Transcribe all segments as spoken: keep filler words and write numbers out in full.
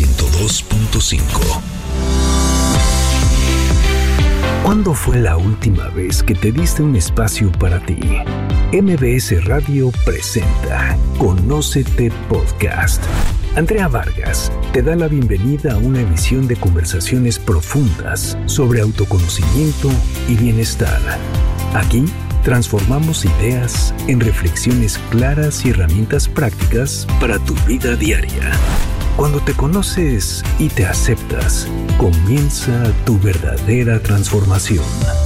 ciento dos punto cinco. ¿Cuándo fue la última vez que te diste un espacio para ti? M B S Radio presenta Conócete Podcast. Andrea Vargas te da la bienvenida a una emisión de conversaciones profundas sobre autoconocimiento y bienestar. Aquí transformamos ideas en reflexiones claras y herramientas prácticas para tu vida diaria. Cuando te conoces y te aceptas, comienza tu verdadera transformación.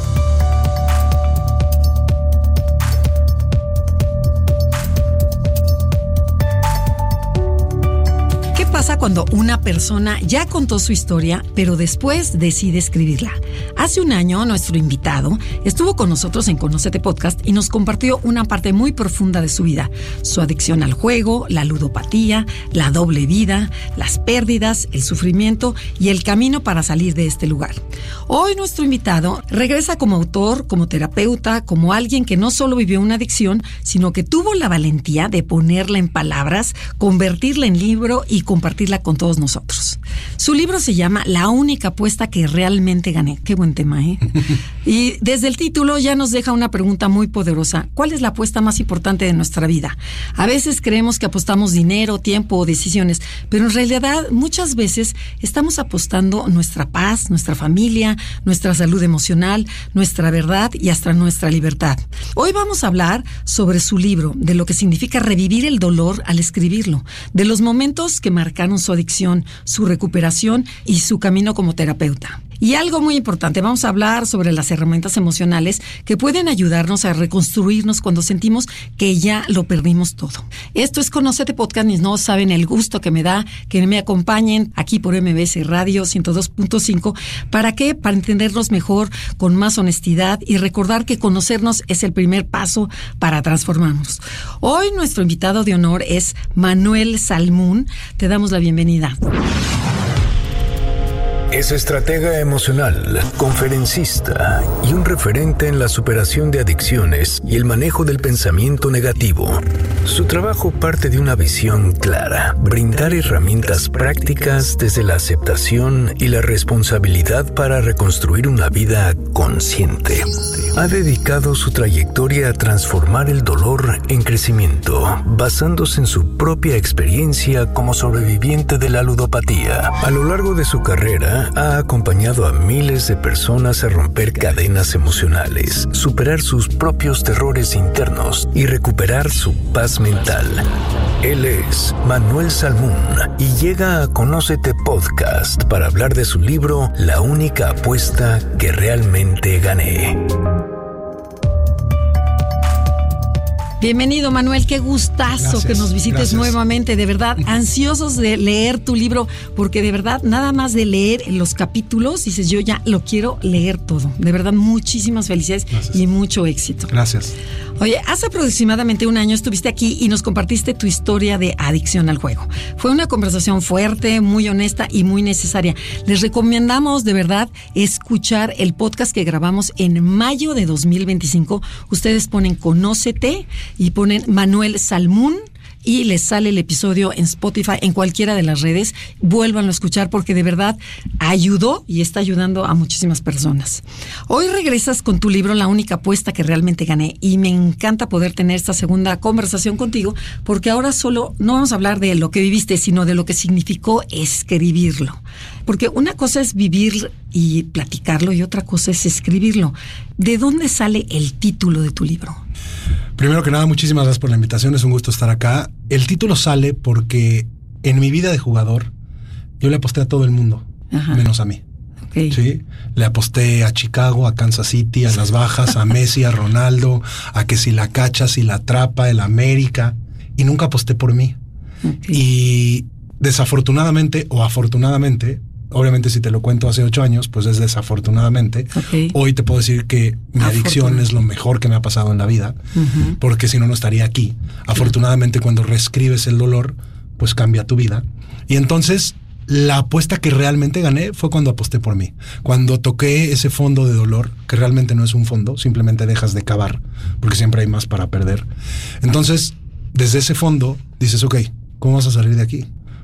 ¿Qué pasa cuando una persona ya contó su historia, pero después decide escribirla? Hace un año, nuestro invitado estuvo con nosotros en Conócete Podcast y nos compartió una parte muy profunda de su vida: su adicción al juego, la ludopatía, la doble vida, las pérdidas, el sufrimiento y el camino para salir de este lugar. Hoy nuestro invitado regresa como autor, como terapeuta, como alguien que no solo vivió una adicción, sino que tuvo la valentía de ponerla en palabras, convertirla en libro y compartirla con todos nosotros. Su libro se llama La única apuesta que realmente gané. Qué buen tema, ¿eh? Y desde el título ya nos deja una pregunta muy poderosa. ¿Cuál es la apuesta más importante de nuestra vida? A veces creemos que apostamos dinero, tiempo o decisiones, pero en realidad muchas veces estamos apostando nuestra paz, nuestra familia, nuestra salud emocional, nuestra verdad y hasta nuestra libertad. Hoy vamos a hablar sobre su libro, de lo que significa revivir el dolor al escribirlo, de los momentos que marcaron su adicción, su recuperación y su camino como terapeuta. Y algo muy importante, vamos a hablar sobre las herramientas emocionales que pueden ayudarnos a reconstruirnos cuando sentimos que ya lo perdimos todo. Esto es Conócete Podcast y no saben el gusto que me da que me acompañen aquí por M B S Radio ciento dos punto cinco. ¿Para qué? Para entendernos mejor, con más honestidad y recordar que conocernos es el primer paso para transformarnos. Hoy nuestro invitado de honor es Manuel Salmún. Te damos la bienvenida. Es estratega emocional, conferencista y un referente en la superación de adicciones y el manejo del pensamiento negativo. Su trabajo parte de una visión clara: brindar herramientas prácticas desde la aceptación y la responsabilidad para reconstruir una vida consciente. Ha dedicado su trayectoria a transformar el dolor en crecimiento, basándose en su propia experiencia como sobreviviente de la ludopatía. A lo largo de su carrera, ha acompañado a miles de personas a romper cadenas emocionales, superar sus propios terrores internos y recuperar su paz mental. Él es Manuel Salmún y llega a Conócete Podcast para hablar de su libro La única apuesta que realmente gané. Bienvenido, Manuel, qué gustazo. Gracias, que nos visites gracias. Nuevamente, de verdad, ansiosos de leer tu libro, porque de verdad, nada más de leer los capítulos, dices, yo ya lo quiero leer todo. De verdad, muchísimas felicidades gracias. Y mucho éxito. Gracias. Oye, hace aproximadamente un año estuviste aquí y nos compartiste tu historia de adicción al juego. Fue una conversación fuerte, muy honesta y muy necesaria. Les recomendamos, de verdad, escuchar el podcast que grabamos en mayo de dos mil veinticinco. Ustedes ponen Conócete y ponen Manuel Salmún y les sale el episodio en Spotify, en cualquiera de las redes. Vuélvanlo a escuchar porque de verdad ayudó y está ayudando a muchísimas personas. Hoy regresas con tu libro La única apuesta que realmente gané y me encanta poder tener esta segunda conversación contigo porque ahora solo no vamos a hablar de lo que viviste, sino de lo que significó escribirlo. Porque una cosa es vivir y platicarlo y otra cosa es escribirlo. ¿De dónde sale el título de tu libro? Primero que nada, muchísimas gracias por la invitación, es un gusto estar acá. El título sale porque en mi vida de jugador yo le aposté a todo el mundo, Ajá. menos a mí. Okay. ¿Sí? Le aposté a Chicago, a Kansas City, a las bajas, a Messi, a Ronaldo, a que si la cacha, si la atrapa, el América, y nunca aposté por mí. Okay. Y desafortunadamente o afortunadamente, obviamente si te lo cuento hace ocho años, pues es desafortunadamente. Okay. Hoy te puedo decir que mi adicción es lo mejor que me ha pasado en la vida, uh-huh. porque si no, no estaría aquí. Afortunadamente, cuando reescribes el dolor, pues cambia tu vida. Y entonces, la apuesta que realmente gané fue cuando aposté por mí. Cuando toqué ese fondo de dolor, que realmente no es un fondo, simplemente dejas de cavar, porque siempre hay más para perder. Entonces, desde ese fondo, dices, ok, ¿cómo vas a salir de aquí?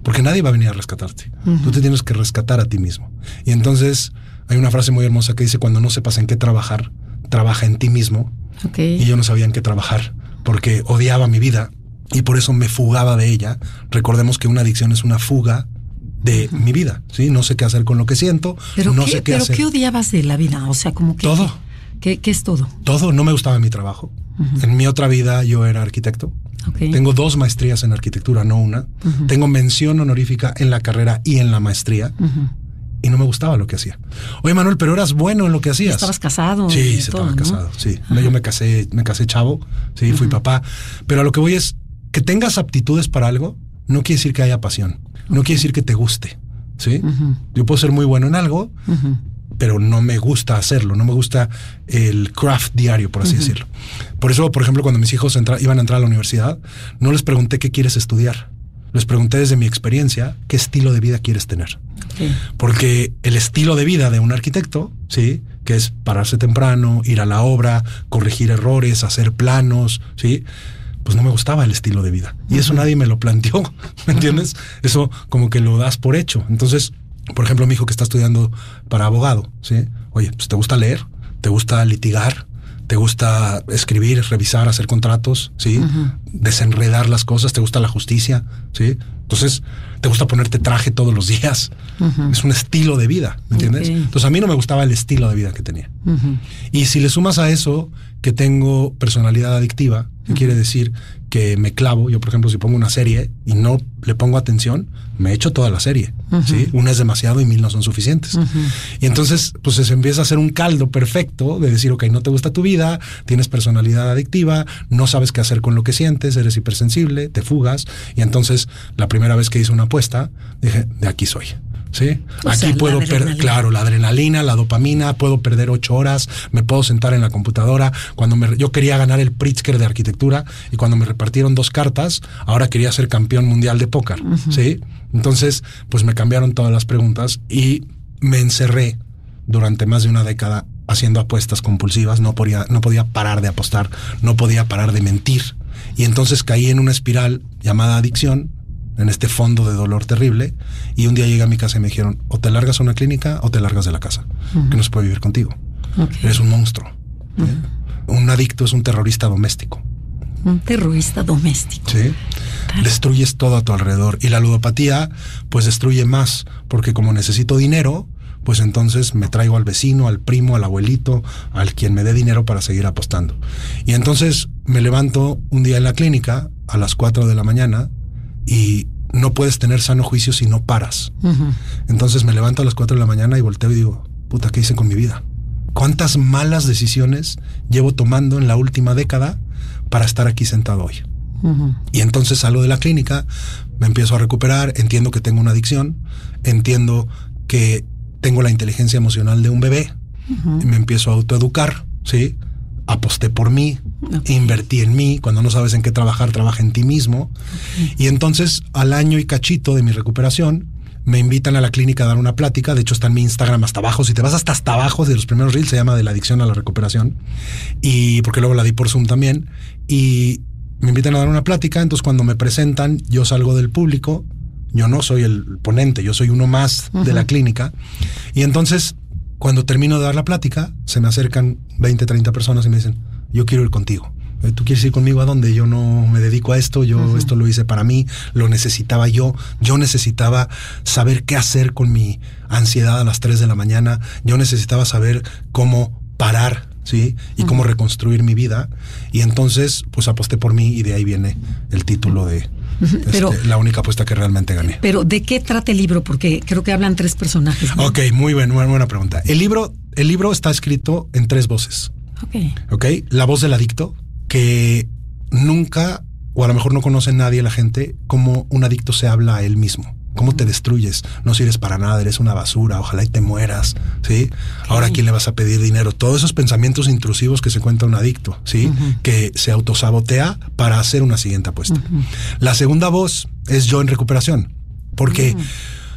porque nadie va a venir a rescatarte. Uh-huh. Tú te tienes que rescatar a ti mismo. Y entonces hay una frase muy hermosa que dice, cuando no sepas en qué trabajar, trabaja en ti mismo. Okay. Y yo no sabía en qué trabajar porque odiaba mi vida y por eso me fugaba de ella. Recordemos que una adicción es una fuga de uh-huh. mi vida, ¿sí? No sé qué hacer con lo que siento, ¿Pero no qué, sé qué ¿pero hacer. qué odiabas de la vida? O sea, como que... Todo. ¿Qué, qué es todo? Todo. No me gustaba mi trabajo. Uh-huh. En mi otra vida yo era arquitecto. Okay. Tengo dos maestrías en arquitectura, no una. Uh-huh. Tengo mención honorífica en la carrera y en la maestría. Uh-huh. Y no me gustaba lo que hacía. Oye, Manuel, pero eras bueno en lo que hacías. ¿Estabas casado? Sí, y estaba todo, casado, ¿no? sí. Uh-huh. Yo me casé, me casé chavo, sí, uh-huh. fui papá. Pero a lo que voy es que tengas aptitudes para algo, no quiere decir que haya pasión. No okay. quiere decir que te guste, ¿sí? Uh-huh. Yo puedo ser muy bueno en algo, uh-huh. pero no me gusta hacerlo, no me gusta el craft diario, por así uh-huh. decirlo. Por eso, por ejemplo, cuando mis hijos entra, iban a entrar a la universidad, no les pregunté qué quieres estudiar. Les pregunté desde mi experiencia qué estilo de vida quieres tener. Okay. Porque el estilo de vida de un arquitecto, sí, que es pararse temprano, ir a la obra, corregir errores, hacer planos, sí, pues no me gustaba el estilo de vida. Uh-huh. Y eso nadie me lo planteó, ¿me entiendes? Uh-huh. Eso como que lo das por hecho. Entonces, por ejemplo, mi hijo que está estudiando para abogado, ¿sí? Oye, pues ¿te gusta leer? ¿Te gusta litigar? ¿Te gusta escribir, revisar, hacer contratos? ¿Sí? Uh-huh. Desenredar las cosas. ¿Te gusta la justicia? ¿Sí? Entonces, ¿te gusta ponerte traje todos los días? Uh-huh. Es un estilo de vida, ¿me entiendes? Okay. Entonces, a mí no me gustaba el estilo de vida que tenía. Uh-huh. Y si le sumas a eso que tengo personalidad adictiva, que uh-huh. quiere decir que me clavo. Yo, por ejemplo, si pongo una serie y no le pongo atención, me echo toda la serie. Uh-huh. ¿Sí? Una es demasiado y mil no son suficientes. Uh-huh. Y entonces, pues se empieza a hacer un caldo perfecto de decir, ok, no te gusta tu vida, tienes personalidad adictiva, no sabes qué hacer con lo que sientes, eres hipersensible, te fugas. Y entonces, la primera vez que hice una apuesta, dije, de aquí soy. ¿Sí? O Aquí sea, puedo perder, claro, la adrenalina, la dopamina, puedo perder ocho horas, me puedo sentar en la computadora. Cuando me, yo quería ganar el Pritzker de arquitectura y cuando me repartieron dos cartas, ahora quería ser campeón mundial de póker, uh-huh. ¿sí? Entonces, pues me cambiaron todas las preguntas y me encerré durante más de una década haciendo apuestas compulsivas. No podía, no podía parar de apostar, no podía parar de mentir. Y entonces caí en una espiral llamada adicción, en este fondo de dolor terrible, y un día llegué a mi casa y me dijeron, o te largas a una clínica o te largas de la casa, uh-huh. que no se puede vivir contigo. Okay. Eres un monstruo. Uh-huh. ¿eh? Un adicto es un terrorista doméstico. Un terrorista doméstico. Sí. Claro. Destruyes todo a tu alrededor. Y la ludopatía, pues destruye más, porque como necesito dinero, pues entonces me traigo al vecino, al primo, al abuelito, al quien me dé dinero para seguir apostando. Y entonces me levanto un día en la clínica a las cuatro de la mañana y no puedes tener sano juicio si no paras. Uh-huh. Entonces me levanto a las cuatro de la mañana y volteo y digo, puta, ¿qué hice con mi vida? ¿Cuántas malas decisiones llevo tomando en la última década para estar aquí sentado hoy? Uh-huh. Y entonces salgo de la clínica, me empiezo a recuperar, entiendo que tengo una adicción, entiendo que tengo la inteligencia emocional de un bebé, uh-huh. y me empiezo a autoeducar, ¿sí? Aposté por mí, okay. invertí en mí. Cuando no sabes en qué trabajar, trabaja en ti mismo. Okay. Y entonces, al año y cachito de mi recuperación, me invitan a la clínica a dar una plática. De hecho, está en mi Instagram hasta abajo. Si te vas hasta hasta abajo de los primeros reels, se llama De la adicción a la recuperación. Y porque luego la di por Zoom también. Y me invitan a dar una plática. Entonces, cuando me presentan, yo salgo del público. Yo no soy el ponente, yo soy uno más uh-huh. de la clínica. Y entonces, cuando termino de dar la plática, se me acercan veinte, treinta personas y me dicen, yo quiero ir contigo. ¿Tú quieres ir conmigo a dónde? Yo no me dedico a esto, yo uh-huh. esto lo hice para mí, lo necesitaba yo. Yo necesitaba saber qué hacer con mi ansiedad a las tres de la mañana. Yo necesitaba saber cómo parar, ¿sí? Y uh-huh. cómo reconstruir mi vida. Y entonces, pues aposté por mí y de ahí viene el título de... Pero, este, la única apuesta que realmente gané. Pero ¿de qué trata el libro? Porque creo que hablan tres personajes, ¿no? Ok, muy buena, muy buena pregunta. El libro, el libro está escrito en tres voces. Ok. Ok, la voz del adicto, que nunca, o a lo mejor no conoce nadie la gente, cómo un adicto se habla a él mismo. ¿Cómo te destruyes? No sirves para nada, eres una basura, ojalá y te mueras, ¿sí? Okay. Ahora, ¿a quién le vas a pedir dinero? Todos esos pensamientos intrusivos que se cuenta un adicto, ¿sí? Uh-huh. Que se autosabotea para hacer una siguiente apuesta. Uh-huh. La segunda voz es yo en recuperación, porque uh-huh.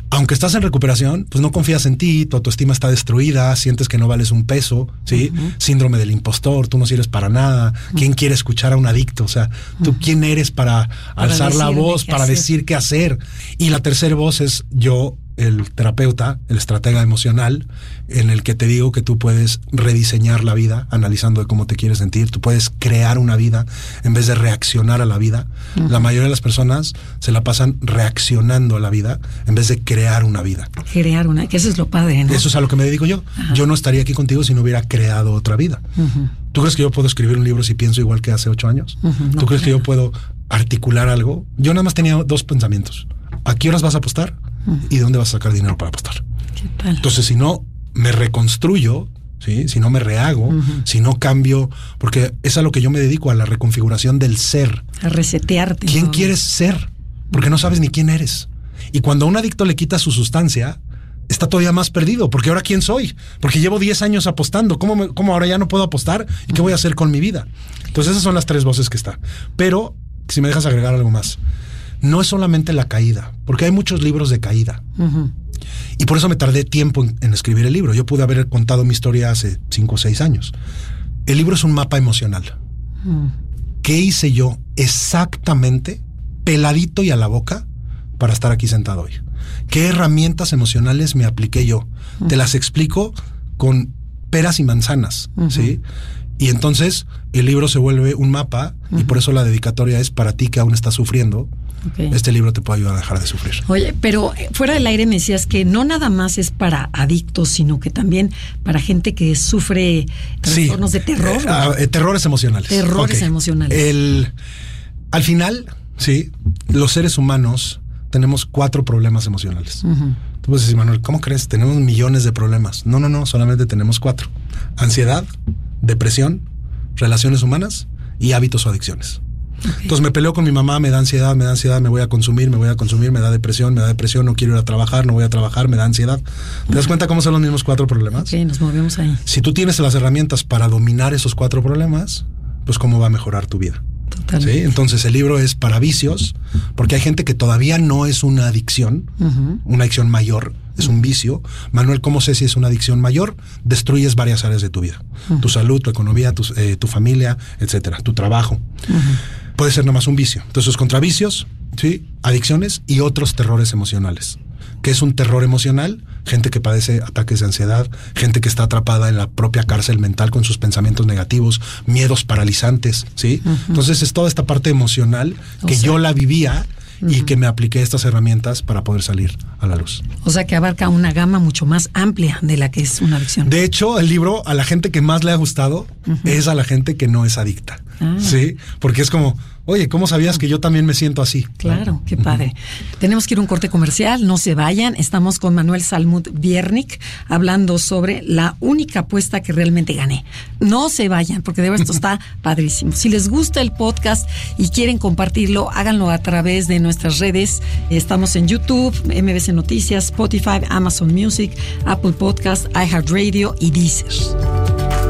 aunque estás en recuperación, pues no confías en ti, tu autoestima está destruida, sientes que no vales un peso, ¿sí? Uh-huh. Síndrome del impostor, tú no sirves para nada. Uh-huh. ¿Quién quiere escuchar a un adicto? O sea, ¿tú uh-huh. quién eres para, para alzar la voz, para hacer. decir qué hacer? Y la tercera voz es yo, el terapeuta, el estratega emocional, en el que te digo que tú puedes rediseñar la vida analizando de cómo te quieres sentir. Tú puedes crear una vida en vez de reaccionar a la vida. Uh-huh. La mayoría de las personas se la pasan reaccionando a la vida en vez de crear una vida. Crear una, que eso es lo padre, ¿no? Eso es a lo que me dedico yo. Uh-huh. Yo no estaría aquí contigo si no hubiera creado otra vida. Uh-huh. ¿Tú crees que yo puedo escribir un libro si pienso igual que hace ocho años? Uh-huh. ¿Tú no, crees claro. que yo puedo articular algo? Yo nada más tenía dos pensamientos. ¿A qué horas vas a apostar? ¿Y de dónde vas a sacar dinero para apostar? ¿Qué tal? Entonces, si no me reconstruyo, ¿sí? Si no me rehago, uh-huh. si no cambio, porque es a lo que yo me dedico, a la reconfiguración del ser. A resetearte. ¿Quién ¿no? quieres ser? Porque no sabes ni quién eres. Y cuando a un adicto le quita su sustancia, está todavía más perdido, porque ahora ¿quién soy? Porque llevo diez años apostando. ¿Cómo, me, cómo ahora ya no puedo apostar? ¿Y qué voy a hacer con mi vida? Entonces, esas son las tres voces que está. Pero, si me dejas agregar algo más, no es solamente la caída, porque hay muchos libros de caída. Uh-huh. Y por eso me tardé tiempo en, en escribir el libro. Yo pude haber contado mi historia hace cinco o seis años. El libro es un mapa emocional. Uh-huh. ¿Qué hice yo exactamente, peladito y a la boca, para estar aquí sentado hoy? ¿Qué herramientas emocionales me apliqué yo? Uh-huh. Te las explico con peras y manzanas, uh-huh. ¿sí? Y entonces el libro se vuelve un mapa, uh-huh. y por eso la dedicatoria es para ti que aún estás sufriendo. Okay. Este libro te puede ayudar a dejar de sufrir. Oye, pero fuera del aire me decías que no nada más es para adictos, sino que también para gente que sufre trastornos sí. de terror. Eh, eh, terrores emocionales. Terrores okay. emocionales. El, al final, sí, los seres humanos tenemos cuatro problemas emocionales. Uh-huh. Tú puedes decir, Manuel, ¿cómo crees? Tenemos millones de problemas. No, no, no, solamente tenemos cuatro. Ansiedad, depresión, relaciones humanas y hábitos o adicciones. Okay. Entonces me peleo con mi mamá, me da ansiedad, me da ansiedad, me voy a consumir, me voy a consumir, me da depresión, me da depresión, no quiero ir a trabajar, no voy a trabajar, me da ansiedad. ¿Te das cuenta cómo son los mismos cuatro problemas? Sí, nos movemos ahí. Si tú tienes las herramientas para dominar esos cuatro problemas, pues cómo va a mejorar tu vida. Totalmente. ¿Sí? Entonces el libro es para vicios, porque hay gente que todavía no es una adicción, uh-huh. una adicción mayor, es un vicio. Manuel, ¿cómo sé si es una adicción mayor? Destruyes varias áreas de tu vida. Uh-huh. Tu salud, tu economía, tu, eh, tu familia, etcétera, tu trabajo. Uh-huh. Puede ser nada más un vicio. Entonces, contra vicios, ¿sí? Adicciones y otros terrores emocionales. ¿Qué es un terror emocional? Gente que padece ataques de ansiedad, gente que está atrapada en la propia cárcel mental con sus pensamientos negativos, miedos paralizantes, ¿sí? Uh-huh. Entonces es toda esta parte emocional que o sea, yo la vivía uh-huh. y que me apliqué estas herramientas para poder salir a la luz. O sea que abarca una gama mucho más amplia de la que es una adicción. De hecho, el libro a la gente que más le ha gustado uh-huh. es a la gente que no es adicta, ah. ¿sí? Porque es como... Oye, ¿cómo sabías que yo también me siento así? Claro, qué padre. Uh-huh. Tenemos que ir a un corte comercial, no se vayan. Estamos con Manuel Salmut Viernik hablando sobre la única apuesta que realmente gané. No se vayan, porque de verdad esto está padrísimo. Si les gusta el podcast y quieren compartirlo, háganlo a través de nuestras redes. Estamos en YouTube, M B C Noticias, Spotify, Amazon Music, Apple Podcast, iHeartRadio y Deezer.